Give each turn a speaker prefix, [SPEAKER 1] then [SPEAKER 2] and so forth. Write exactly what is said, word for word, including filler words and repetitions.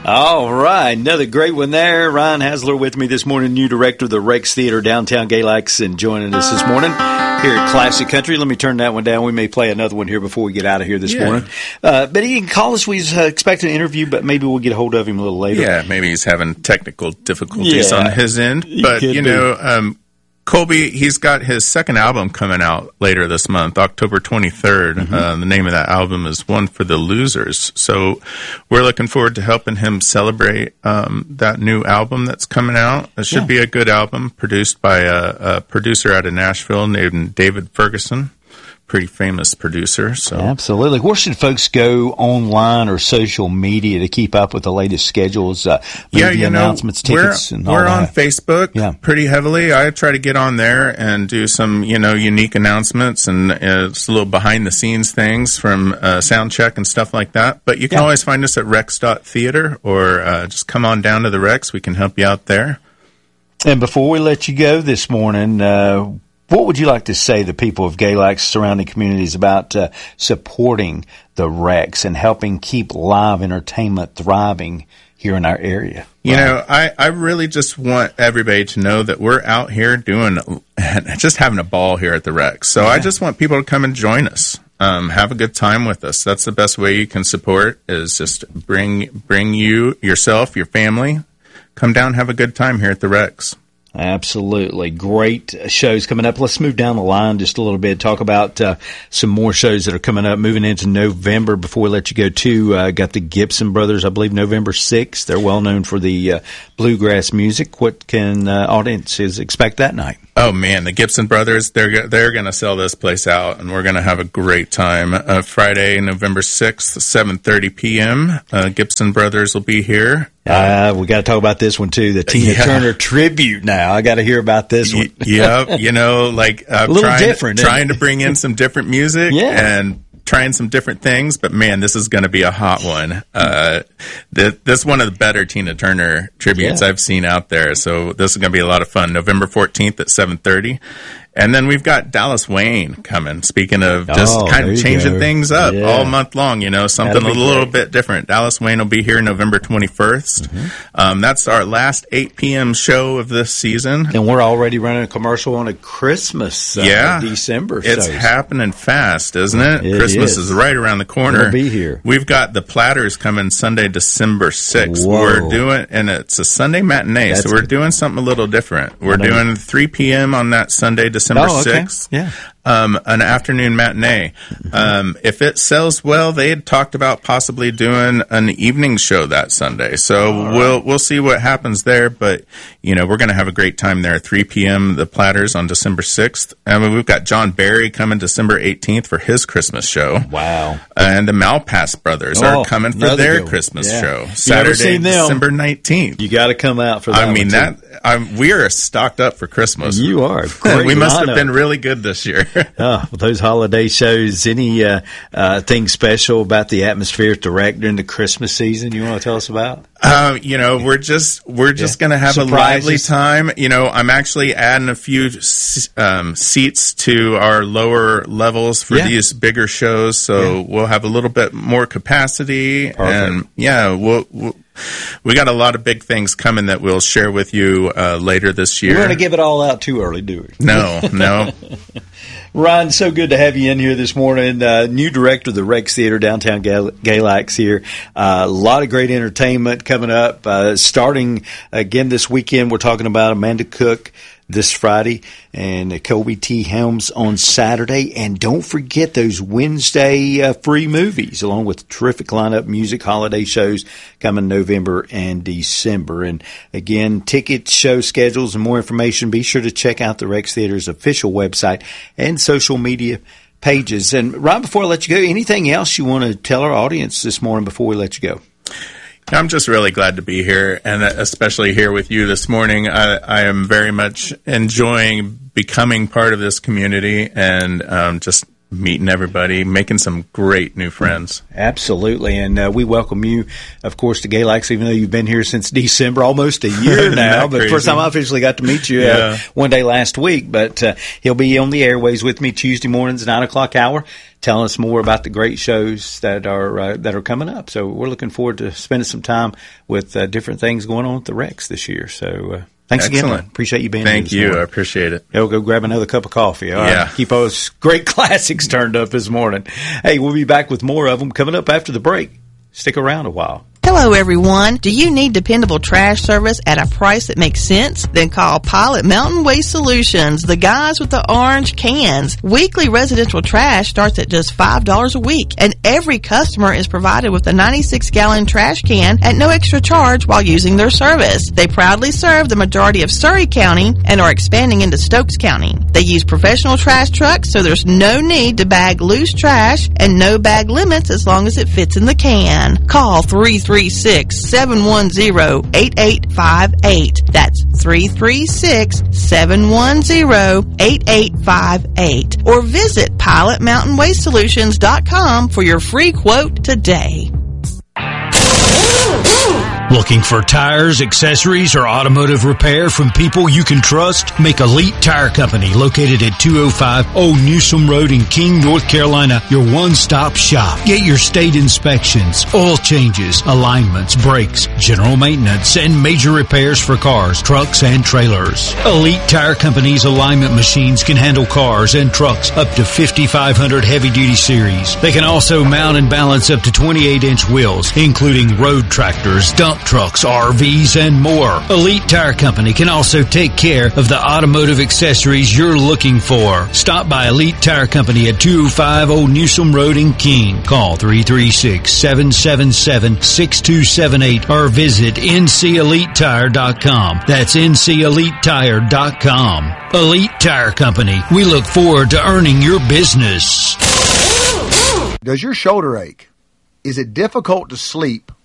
[SPEAKER 1] All right, another great one there. Ryan Hasler with me this morning, new director of the Rex Theater, downtown Galax, and joining us this morning here at Classic Country. Let me turn that one down. We may play another one here before we get out of here this yeah. morning. Uh, but he can call us. We uh, expect an interview, but maybe we'll get a hold of him a little later.
[SPEAKER 2] Yeah, maybe he's having technical difficulties yeah, on his end. But, you know, um, Colby, he's got his second album coming out later this month, October twenty-third. Mm-hmm. Uh, the name of that album is One for the Losers. So we're looking forward to helping him celebrate um, that new album that's coming out. It should yeah. be a good album, produced by a, a producer out of Nashville named David Ferguson. Pretty famous producer. So
[SPEAKER 1] absolutely. Where should folks go online or social media to keep up with the latest schedules, uh,
[SPEAKER 2] yeah, you
[SPEAKER 1] announcements,
[SPEAKER 2] know,
[SPEAKER 1] tickets,
[SPEAKER 2] we're,
[SPEAKER 1] and all
[SPEAKER 2] we're
[SPEAKER 1] that?
[SPEAKER 2] on Facebook
[SPEAKER 1] yeah.
[SPEAKER 2] pretty heavily. I try to get on there and do some, you know, unique announcements and uh, it's a little behind the scenes things from uh, sound check and stuff like that. But you can yeah. always find us at rex dot theater or uh, just come on down to the Rex. We can help you out there.
[SPEAKER 1] And before we let you go this morning, uh, what would you like to say to people of Galax surrounding communities about uh, supporting the Rex and helping keep live entertainment thriving here in our area?
[SPEAKER 2] You know, I, I really just want everybody to know that we're out here doing, just having a ball here at the Rex. So yeah. I just want people to come and join us. Um, have a good time with us. That's the best way you can support is just bring, bring you, yourself, your family, come down, have a good time here at the Rex.
[SPEAKER 1] Absolutely. Great shows coming up. Let's move down the line just a little bit, talk about uh, some more shows that are coming up, moving into November. Before we let you go, too, uh, got the Gibson Brothers, I believe, November sixth. They're well known for the uh, bluegrass music. What can uh, audiences expect that night?
[SPEAKER 2] Oh, man, the Gibson Brothers, they're they're going to sell this place out, and we're going to have a great time. Uh, Friday, November sixth, seven thirty p.m., uh, Gibson Brothers will be here.
[SPEAKER 1] Uh, we got to talk about this one, too, the Tina yeah. Turner tribute now. I got to hear about this one.
[SPEAKER 2] Yep, you know, like uh,
[SPEAKER 1] a little
[SPEAKER 2] trying,
[SPEAKER 1] different,
[SPEAKER 2] trying to bring in some different music
[SPEAKER 1] yeah.
[SPEAKER 2] and trying some different things, but man, this is going to be a hot one. Uh, th- this is one of the better Tina Turner tributes yeah. I've seen out there, so this is going to be a lot of fun. November fourteenth at seven thirty. And then we've got Dallas Wayne coming. Speaking of just
[SPEAKER 1] oh,
[SPEAKER 2] kind of changing
[SPEAKER 1] go.
[SPEAKER 2] things up
[SPEAKER 1] yeah.
[SPEAKER 2] all month long, you know, something a little great. bit different. Dallas Wayne will be here November twenty-first. Mm-hmm. Um, that's our last eight p.m. show of this season.
[SPEAKER 1] And we're already running a commercial on a Christmas uh,
[SPEAKER 2] yeah.
[SPEAKER 1] December.
[SPEAKER 2] It's
[SPEAKER 1] shows.
[SPEAKER 2] happening fast, isn't it?
[SPEAKER 1] it
[SPEAKER 2] Christmas
[SPEAKER 1] is.
[SPEAKER 2] is right around the corner.
[SPEAKER 1] We'll be here.
[SPEAKER 2] We've got the Platters coming Sunday, December sixth.
[SPEAKER 1] Whoa.
[SPEAKER 2] We're doing, and it's a Sunday matinee,
[SPEAKER 1] That's
[SPEAKER 2] so we're
[SPEAKER 1] good.
[SPEAKER 2] doing something a little different. We're doing three p.m. on that Sunday, December
[SPEAKER 1] oh, okay.
[SPEAKER 2] sixth.
[SPEAKER 1] Yeah.
[SPEAKER 2] Um, an afternoon matinee. Um, if it sells well, they had talked about possibly doing an evening show that Sunday. So right. we'll we'll see what happens there. But you know, we're going to have a great time there. three p.m. the Platters on December sixth. I mean, we've got John Barry coming December eighteenth for his Christmas show.
[SPEAKER 1] Wow!
[SPEAKER 2] And the Malpass Brothers
[SPEAKER 1] oh,
[SPEAKER 2] are coming for their Christmas
[SPEAKER 1] yeah.
[SPEAKER 2] show Saturday, December nineteenth.
[SPEAKER 1] You got to come out for that.
[SPEAKER 2] I mean
[SPEAKER 1] one
[SPEAKER 2] that. I'm, we are stocked up for Christmas.
[SPEAKER 1] You are. Great
[SPEAKER 2] we must have
[SPEAKER 1] lineup.
[SPEAKER 2] been really good this year.
[SPEAKER 1] Oh, those holiday shows. Any uh, uh, thing special about the atmosphere at the Rec during the Christmas season you want to tell us about?
[SPEAKER 2] Uh, you know, we're just we're just yeah. going to have Surprises. a lively time. You know, I'm actually adding a few um, seats to our lower levels for yeah. these bigger shows, so yeah. we'll have a little bit more capacity.
[SPEAKER 1] Perfect.
[SPEAKER 2] And yeah, we'll. we'll We got a lot of big things coming that we'll share with you uh, later this year.
[SPEAKER 1] We're going to give it all out too early, do we?
[SPEAKER 2] No, no.
[SPEAKER 1] Ryan, so good to have you in here this morning. Uh, new director of the Rex Theater, downtown Gal- Galax here. Uh, a lot of great entertainment coming up. Uh, starting again this weekend, we're talking about Amanda Cook this Friday and Colby T. Helms on Saturday. And don't forget those Wednesday uh, free movies, along with terrific lineup music, holiday shows coming November and December. And again, ticket, show schedules, and more information, be sure to check out the Rex Theater's official website and social media pages. And right before I let you go, anything else you want to tell our audience this morning before we let you go?
[SPEAKER 2] I'm just really glad to be here, and especially here with you this morning. I, I am very much enjoying becoming part of this community and um, just meeting everybody, making some great new friends.
[SPEAKER 1] Absolutely, and uh, we welcome you, of course, to Galax, even though you've been here since December, almost a year now. But
[SPEAKER 2] crazy?
[SPEAKER 1] First time I officially got to meet you
[SPEAKER 2] yeah.
[SPEAKER 1] uh, one day last week. But uh, he'll be on the airways with me Tuesday mornings, nine o'clock hour. telling us more about the great shows that are uh, that are coming up. So we're looking forward to spending some time with uh, different things going on at the Rex this year. So uh, thanks
[SPEAKER 2] Excellent.
[SPEAKER 1] again. Appreciate you being
[SPEAKER 2] Thank
[SPEAKER 1] here. Thank
[SPEAKER 2] you. I appreciate it.
[SPEAKER 1] We'll go grab another cup of coffee. All
[SPEAKER 2] yeah.
[SPEAKER 1] right. Keep those great classics turned up this morning. Hey, we'll be back with more of them coming up after the break. Stick around a while.
[SPEAKER 3] Hello, everyone. Do you need dependable trash service at a price that makes sense? Then call Pilot Mountain Waste Solutions, the guys with the orange cans. Weekly residential trash starts at just five dollars a week, and every customer is provided with a ninety-six gallon trash can at no extra charge while using their service. They proudly serve the majority of Surry County and are expanding into Stokes County. They use professional trash trucks, so there's no need to bag loose trash and no bag limits as long as it fits in the can. Call three three six, seven one zero, eight eight five eight. That's three three six, seven one zero, eight eight five eight. Or visit pilot mountain waste solutions dot com for your free quote today.
[SPEAKER 4] Looking for tires, accessories, or automotive repair from people you can trust? Make Elite Tire Company, located at two oh five Old Newsom Road in King, North Carolina, your one-stop shop. Get your state inspections, oil changes, alignments, brakes, general maintenance, and major repairs for cars, trucks, and trailers. Elite Tire Company's alignment machines can handle cars and trucks up to fifty-five hundred heavy-duty series. They can also mount and balance up to twenty-eight inch wheels, including road tractors, dump trucks, R Vs, and more. Elite Tire Company can also take care of the automotive accessories you're looking for. Stop by Elite Tire Company at two oh five Old Newsom Road in King. Call three three six, seven seven seven, six two seven eight or visit N C elite tire dot com. That's N C elite tire dot com. Elite Tire Company. We look forward to earning your business.
[SPEAKER 5] Does your shoulder ache? Is it difficult to sleep